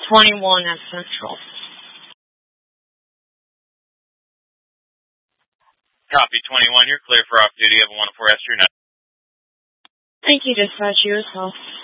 21 at Central. Copy 21. You're clear for off-duty. You have a 104 Esther. Thank you, dispatch. You as well.